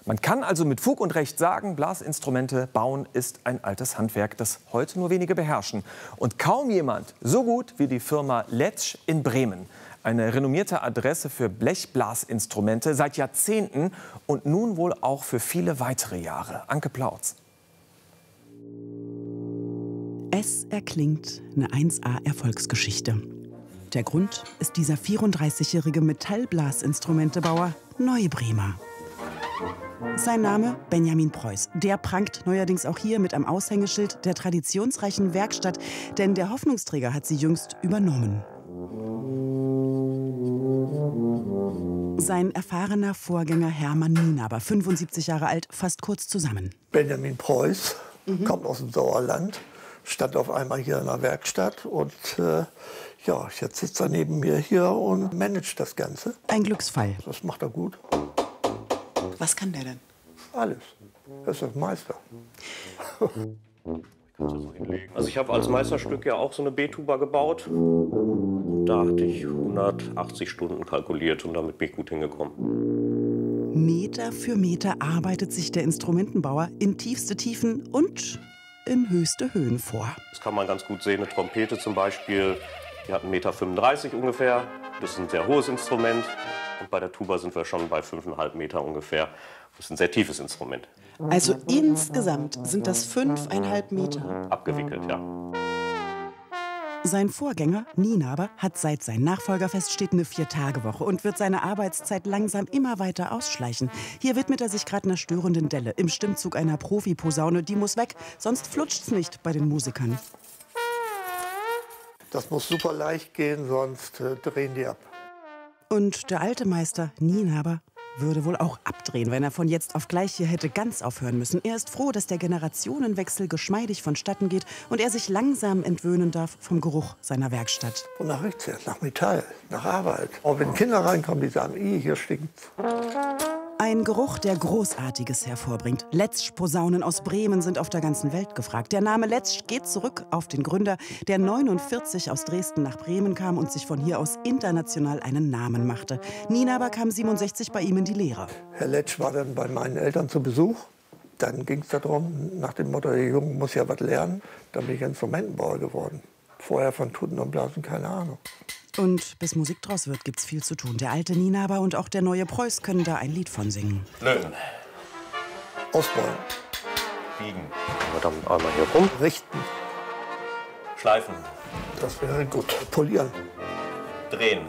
Man kann also mit Fug und Recht sagen, Blasinstrumente bauen ist ein altes Handwerk, das heute nur wenige beherrschen. Und kaum jemand so gut wie die Firma Letsch in Bremen. Eine renommierte Adresse für Blechblasinstrumente seit Jahrzehnten und nun wohl auch für viele weitere Jahre. Anke Plautz. Es erklingt eine 1A-Erfolgsgeschichte. Der Grund ist dieser 34-jährige Metallblasinstrumentebauer Neubremer. Sein Name Benjamin Preuß. Der prangt neuerdings auch hier mit einem Aushängeschild der traditionsreichen Werkstatt, denn der Hoffnungsträger hat sie jüngst übernommen. Sein erfahrener Vorgänger Hermann Nienaber, 75 Jahre alt, fasst kurz zusammen. Benjamin Preuß kommt aus dem Sauerland, stand auf einmal hier in der Werkstatt und ja, jetzt sitzt er neben mir hier und managt das Ganze. Ein Glücksfall. Das macht er gut. Was kann der denn? Alles. Er ist das Meister. Also ich habe als Meisterstück ja auch so eine B-Tuba gebaut. Da hatte ich 180 Stunden kalkuliert und damit bin ich gut hingekommen. Meter für Meter arbeitet sich der Instrumentenbauer in tiefste Tiefen und in höchste Höhen vor. Das kann man ganz gut sehen. Eine Trompete zum Beispiel, die hat 1,35 Meter ungefähr. Das ist ein sehr hohes Instrument. Und bei der Tuba sind wir schon bei 5,5 Meter ungefähr. Das ist ein sehr tiefes Instrument. Also insgesamt sind das 5,5 Meter. Abgewickelt, ja. Sein Vorgänger, Nienaber, hat seit sein Nachfolger feststeht eine 4-Tage-Woche und wird seine Arbeitszeit langsam immer weiter ausschleichen. Hier widmet er sich gerade einer störenden Delle im Stimmzug einer Profi-Posaune. Die muss weg, sonst flutscht's nicht bei den Musikern. Das muss super leicht gehen, sonst drehen die ab. Und der alte Meister Nienaber würde wohl auch abdrehen, wenn er von jetzt auf gleich hier hätte ganz aufhören müssen. Er ist froh, dass der Generationenwechsel geschmeidig vonstatten geht und er sich langsam entwöhnen darf vom Geruch seiner Werkstatt. Und nach riecht's jetzt, nach Metall, nach Arbeit. Auch wenn Kinder reinkommen, die sagen, hier stinkt's. Ein Geruch, der Großartiges hervorbringt. Letsch-Posaunen aus Bremen sind auf der ganzen Welt gefragt. Der Name Letsch geht zurück auf den Gründer, der 49 aus Dresden nach Bremen kam und sich von hier aus international einen Namen machte. Nienaber kam 67 bei ihm in die Lehre. Herr Letsch war dann bei meinen Eltern zu Besuch. Dann ging es darum, nach dem Motto, der Junge muss ja was lernen. Dann bin ich Instrumentenbauer geworden. Vorher von Tuten und Blasen keine Ahnung. Und bis Musik draus wird, gibt's viel zu tun. Der alte Nienaber und auch der neue Preuß können da ein Lied von singen. Löten. Ausbeulen. Biegen. Dann einmal hier rum. Richten. Schleifen. Das wäre gut. Polieren. Drehen.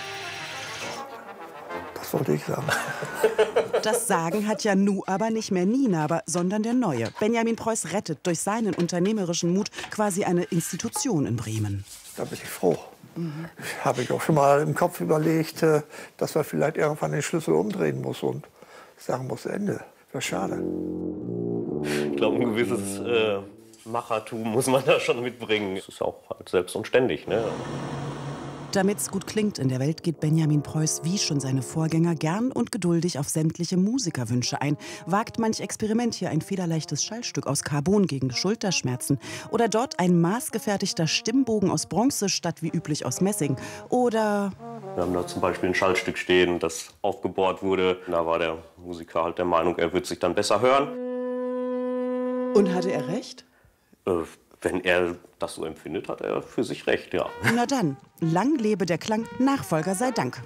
Das wollte ich sagen. Das Sagen hat ja nu aber nicht mehr Nienaber, sondern der Neue. Benjamin Preuß rettet durch seinen unternehmerischen Mut quasi eine Institution in Bremen. Da bin ich froh. Habe ich auch schon mal im Kopf überlegt, dass man vielleicht irgendwann den Schlüssel umdrehen muss und sagen muss, Ende. Wäre schade. Ich glaube, ein gewisses Machertum muss man da schon mitbringen. Es ist auch halt selbst und ständig, ne? Damit's gut klingt in der Welt, geht Benjamin Preuß wie schon seine Vorgänger gern und geduldig auf sämtliche Musikerwünsche ein. Wagt manch Experiment hier ein federleichtes Schallstück aus Carbon gegen Schulterschmerzen. Oder dort ein maßgefertigter Stimmbogen aus Bronze statt wie üblich aus Messing. Oder Wir haben da zum Beispiel ein Schallstück stehen, das aufgebohrt wurde. Da war der Musiker halt der Meinung, er würde sich dann besser hören. Und hatte er recht? Wenn er das so empfindet, hat er für sich recht, ja. Na dann, lang lebe der Klang, Nachfolger sei Dank.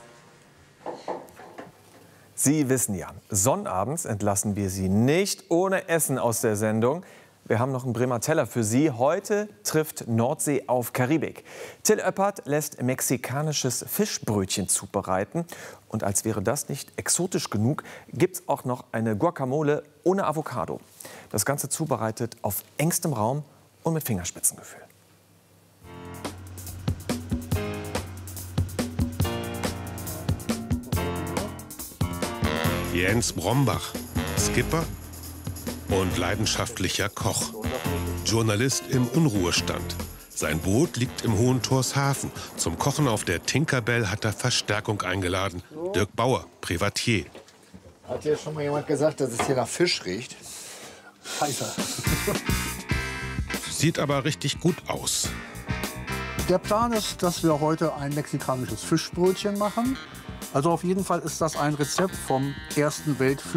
Sie wissen ja, sonnabends entlassen wir Sie nicht ohne Essen aus der Sendung. Wir haben noch einen Bremer Teller für Sie. Heute trifft Nordsee auf Karibik. Till Oeppert lässt mexikanisches Fischbrötchen zubereiten. Und als wäre das nicht exotisch genug, gibt es auch noch eine Guacamole ohne Avocado. Das Ganze zubereitet auf engstem Raum und mit Fingerspitzengefühl. Jens Brombach, Skipper und leidenschaftlicher Koch. Journalist im Unruhestand. Sein Boot liegt im Hohen Torshafen. Zum Kochen auf der Tinkerbell hat er Verstärkung eingeladen. Dirk Bauer, Privatier. Hat hier schon mal jemand gesagt, dass es hier nach Fisch riecht? Scheiße. Sieht aber richtig gut aus. Der Plan ist, dass wir heute ein mexikanisches Fischbrötchen machen. Also auf jeden Fall ist das ein Rezept vom ersten Weltfisch.